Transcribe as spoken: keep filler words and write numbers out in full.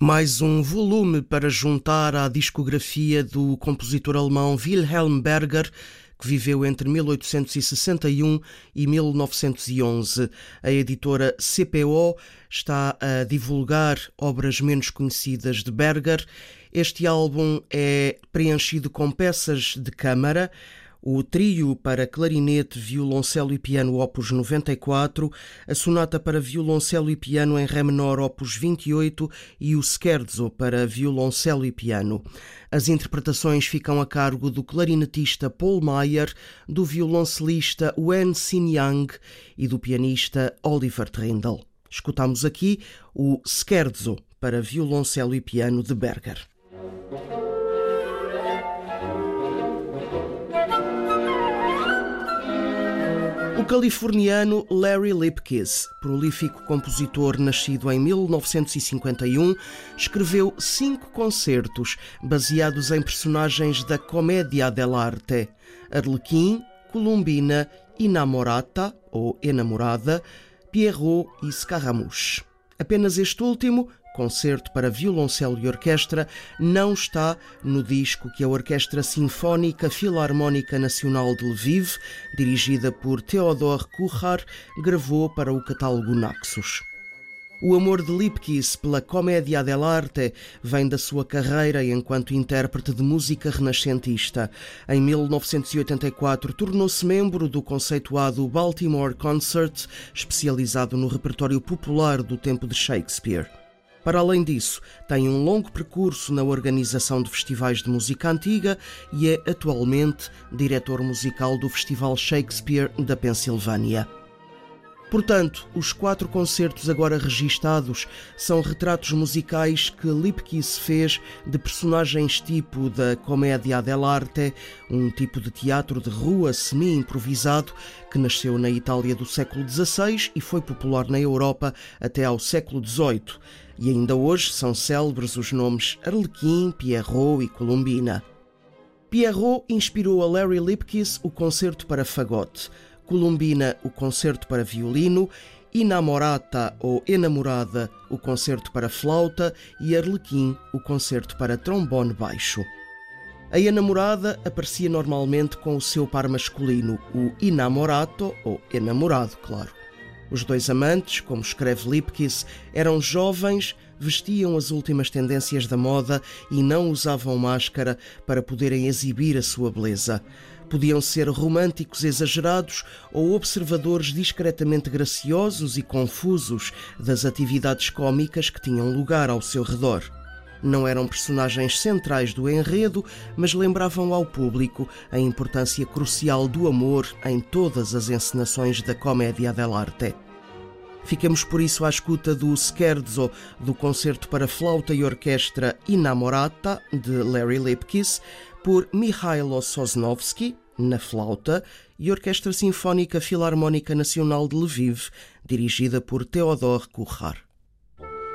Mais um volume para juntar à discografia do compositor alemão Wilhelm Berger, que viveu entre mil oitocentos e sessenta e um e mil novecentos e onze. A editora C P O está a divulgar obras menos conhecidas de Berger. Este álbum é preenchido com peças de câmara, o trio para clarinete, violoncelo e piano opus noventa e quatro, a sonata para violoncelo e piano em ré menor opus vinte e oito e o scherzo para violoncelo e piano. As interpretações ficam a cargo do clarinetista Paul Meyer, do violoncelista Wen Xin-yang e do pianista Oliver Trindle. Escutamos aqui o scherzo para violoncelo e piano de Berger. O californiano Larry Lipkis, prolífico compositor nascido em mil novecentos e cinquenta e um, escreveu cinco concertos baseados em personagens da Commedia dell'arte: Arlequim, Columbina, Inamorata, ou Enamorada, Pierrot e Scaramouche. Apenas este último, concerto para violoncelo e orquestra, não está no disco que a Orquestra Sinfónica Filarmónica Nacional de Lviv, dirigida por Theodor Kuchar, gravou para o catálogo Naxos. O amor de Lipkis pela Commedia dell'arte vem da sua carreira enquanto intérprete de música renascentista. Em mil novecentos e oitenta e quatro tornou-se membro do conceituado Baltimore Concert, especializado no repertório popular do tempo de Shakespeare. Para além disso, tem um longo percurso na organização de festivais de música antiga e é atualmente diretor musical do Festival Shakespeare da Pensilvânia. Portanto, os quatro concertos agora registados são retratos musicais que Lipkis fez de personagens tipo da Commedia dell'arte, um tipo de teatro de rua semi-improvisado que nasceu na Itália do século dezasseis e foi popular na Europa até ao século dezoito. E ainda hoje são célebres os nomes Arlequim, Pierrot e Columbina. Pierrot inspirou a Larry Lipkis o concerto para fagote, Columbina o concerto para violino, Inamorata ou Enamorada o concerto para flauta e Arlequim o concerto para trombone baixo. A Enamorada aparecia normalmente com o seu par masculino, o Inamorato ou Enamorado, claro. Os dois amantes, como escreve Lipkis, eram jovens, vestiam as últimas tendências da moda e não usavam máscara para poderem exibir a sua beleza. Podiam ser românticos exagerados ou observadores discretamente graciosos e confusos das atividades cômicas que tinham lugar ao seu redor. Não eram personagens centrais do enredo, mas lembravam ao público a importância crucial do amor em todas as encenações da Commedia dell'arte. Ficamos por isso à escuta do scherzo do concerto para flauta e orquestra Inamorata, de Larry Lipkis, por Mikhailo Sosnovsky, na flauta, e Orquestra Sinfónica Filarmónica Nacional de Lviv, dirigida por Theodor Kuchar.